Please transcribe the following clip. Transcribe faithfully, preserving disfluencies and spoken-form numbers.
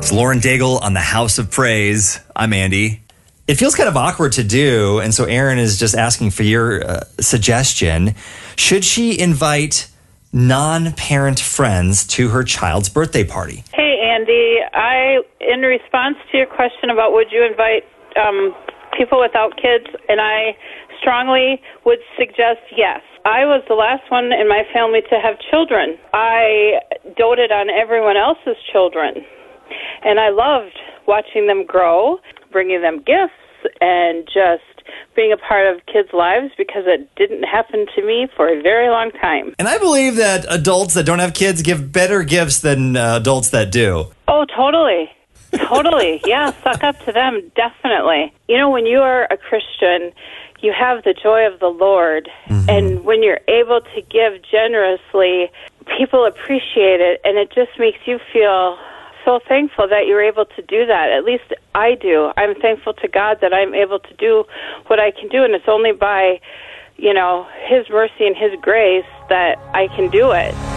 It's Lauren Daigle on the House of Praise. I'm Andy. It feels kind of awkward to do, and so Aaron is just asking for your uh, suggestion. Should she invite non-parent friends to her child's birthday party? Hey, Andy. I, in response to your question about would you invite um, people without kids, and I strongly would suggest yes. I was the last one in my family to have children. I doted on everyone else's children, and I loved watching them grow, bringing them gifts, and just being a part of kids' lives because it didn't happen to me for a very long time. And I believe that adults that don't have kids give better gifts than uh, adults that do. Oh, totally. Totally. Yeah, suck up to them, definitely. You know, when you are a Christian, you have the joy of the Lord, mm-hmm. and when you're able to give generously, people appreciate it, and it just makes you feel so thankful that you're able to do that. At least I do. I'm thankful to God that I'm able to do what I can do, and it's only by, you know, His mercy and His grace that I can do it.